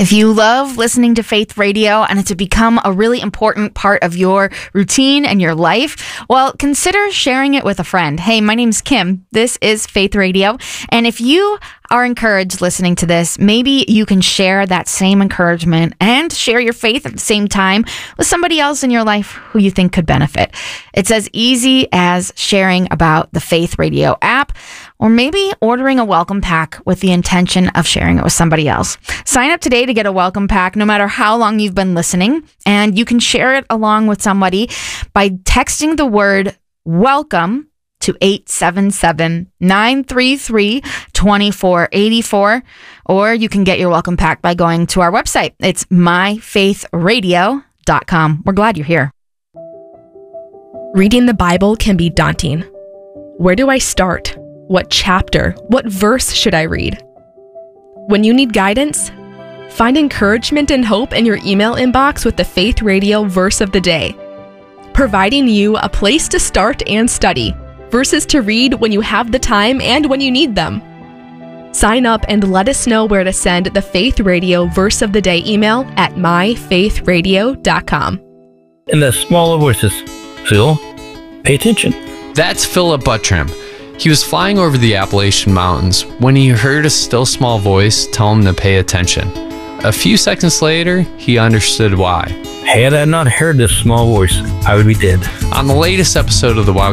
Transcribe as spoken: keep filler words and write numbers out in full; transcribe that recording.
If you love listening to Faith Radio and it's become a really important part of your routine and your life, well, consider sharing it with a friend. Hey, my name's Kim. This is Faith Radio. And if you are encouraged listening to this, maybe you can share that same encouragement and share your faith at the same time with somebody else in your life who you think could benefit. It's as easy as sharing about the Faith Radio app, or maybe ordering a welcome pack with the intention of sharing it with somebody else. Sign up today to get a welcome pack no matter how long you've been listening, and you can share it along with somebody by texting the word welcome to eight seven seven, nine three three, two four eight four, or you can get your welcome pack by going to our website. It's my faith radio dot com. We're glad you're here. Reading the Bible can be daunting. Where do I start? What chapter? What verse should I read? When you need guidance, find encouragement and hope in your email inbox with the Faith Radio Verse of the Day, providing you a place to start and study, verses to read when you have the time and when you need them. Sign up and let us know where to send the Faith Radio Verse of the Day email at my faith radio dot com. In the smaller voices, Phil, pay attention. That's Philip Buttram. He was flying over the Appalachian Mountains when he heard a still small voice tell him to pay attention. A few seconds later, he understood why. Had I not heard this small voice, I would be dead. On the latest episode of the Wow